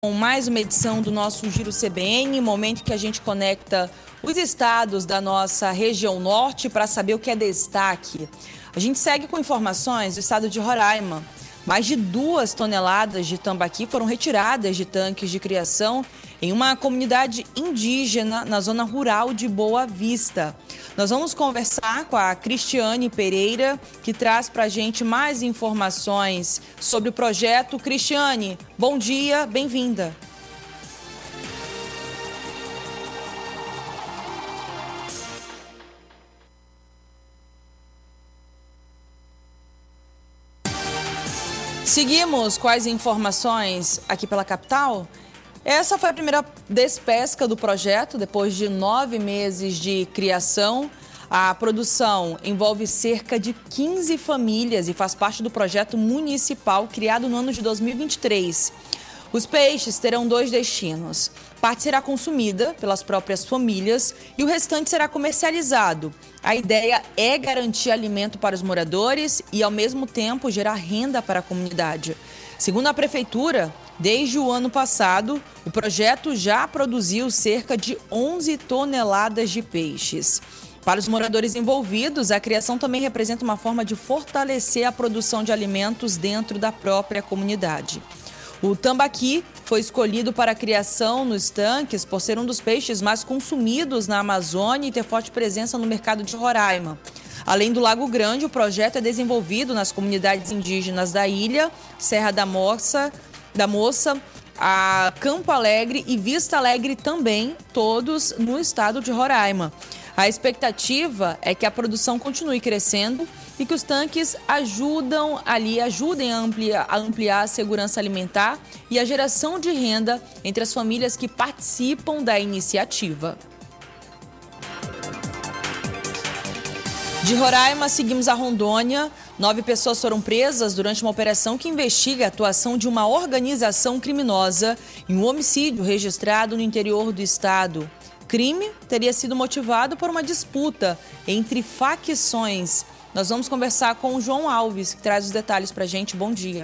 Com mais uma edição do nosso Giro CBN, momento que a gente conecta os estados da nossa região norte para saber o que é destaque. A gente segue com informações do estado de Roraima. Mais de 2 toneladas de tambaqui foram retiradas de tanques de criação em uma comunidade indígena na zona rural de Boa Vista. Nós vamos conversar com a Cristiane Pereira, que traz para a gente mais informações sobre o projeto. Cristiane, bom dia, bem-vinda. Seguimos com as informações aqui pela capital. Essa foi a primeira despesca do projeto, depois de 9 meses de criação. A produção envolve cerca de 15 famílias e faz parte do projeto municipal criado no ano de 2023. Os peixes terão 2 destinos. Parte será consumida pelas próprias famílias e o restante será comercializado. A ideia é garantir alimento para os moradores e, ao mesmo tempo, gerar renda para a comunidade. Segundo a Prefeitura, desde o ano passado, o projeto já produziu cerca de 11 toneladas de peixes. Para os moradores envolvidos, a criação também representa uma forma de fortalecer a produção de alimentos dentro da própria comunidade. O tambaqui foi escolhido para a criação nos tanques por ser um dos peixes mais consumidos na Amazônia e ter forte presença no mercado de Roraima. Além do Lago Grande, o projeto é desenvolvido nas comunidades indígenas da ilha, Serra da Moça, a Campo Alegre e Vista Alegre também, todos no estado de Roraima. A expectativa é que a produção continue crescendo e que os tanques ajudem a ampliar a segurança alimentar e a geração de renda entre as famílias que participam da iniciativa. De Roraima, seguimos a Rondônia. 9 pessoas foram presas durante uma operação que investiga a atuação de uma organização criminosa em um homicídio registrado no interior do estado. O crime teria sido motivado por uma disputa entre facções. Nós vamos conversar com o João Alves, que traz os detalhes para a gente. Bom dia.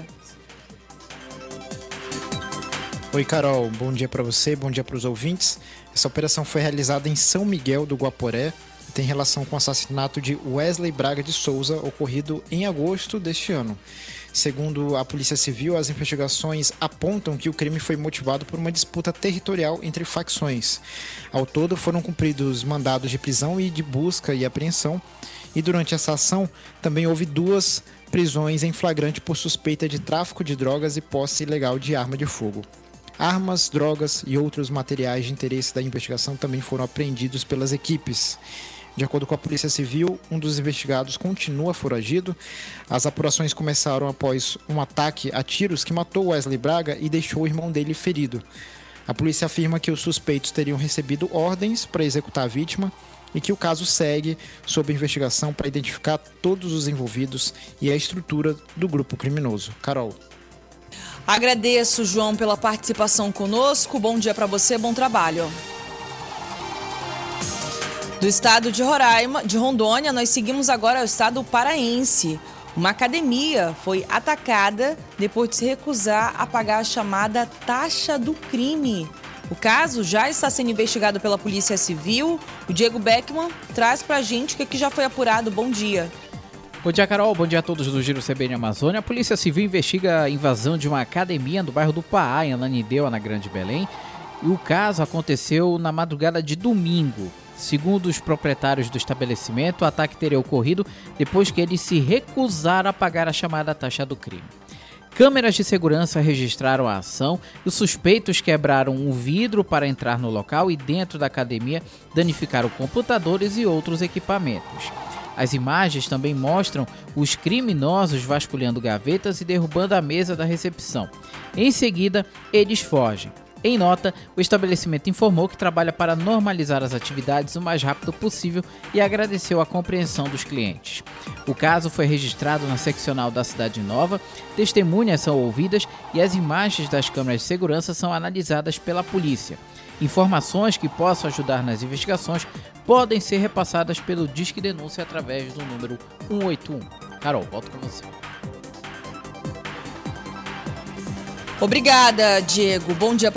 Oi, Carol. Bom dia para você, bom dia para os ouvintes. Essa operação foi realizada em São Miguel do Guaporé e tem relação com o assassinato de Wesley Braga de Souza, ocorrido em agosto deste ano. Segundo a Polícia Civil, as investigações apontam que o crime foi motivado por uma disputa territorial entre facções. Ao todo, foram cumpridos mandados de prisão e de busca e apreensão. E durante essa ação, também houve 2 prisões em flagrante por suspeita de tráfico de drogas e posse ilegal de arma de fogo. Armas, drogas e outros materiais de interesse da investigação também foram apreendidos pelas equipes. De acordo com a Polícia Civil, um dos investigados continua foragido. As apurações começaram após um ataque a tiros que matou Wesley Braga e deixou o irmão dele ferido. A polícia afirma que os suspeitos teriam recebido ordens para executar a vítima e que o caso segue sob investigação para identificar todos os envolvidos e a estrutura do grupo criminoso. Carol. Agradeço, João, pela participação conosco. Bom dia para você, bom trabalho. Do estado de Roraima, de Rondônia, nós seguimos agora ao estado paraense. Uma academia foi atacada depois de se recusar a pagar a chamada taxa do crime. O caso já está sendo investigado pela Polícia Civil. O Diego Beckman traz pra gente o que já foi apurado. Bom dia. Bom dia, Carol. Bom dia a todos do Giro CBN Amazônia. A Polícia Civil investiga a invasão de uma academia no bairro do Paá, em Ananindeua, na Grande Belém. E o caso aconteceu na madrugada de domingo. Segundo os proprietários do estabelecimento, o ataque teria ocorrido depois que eles se recusaram a pagar a chamada taxa do crime. Câmeras de segurança registraram a ação e os suspeitos quebraram um vidro para entrar no local e dentro da academia danificaram computadores e outros equipamentos. As imagens também mostram os criminosos vasculhando gavetas e derrubando a mesa da recepção. Em seguida, eles fogem. Em nota, o estabelecimento informou que trabalha para normalizar as atividades o mais rápido possível e agradeceu a compreensão dos clientes. O caso foi registrado na seccional da Cidade Nova, testemunhas são ouvidas e as imagens das câmeras de segurança são analisadas pela polícia. Informações que possam ajudar nas investigações podem ser repassadas pelo Disque Denúncia através do número 181. Carol, volto com você. Obrigada, Diego. Bom dia para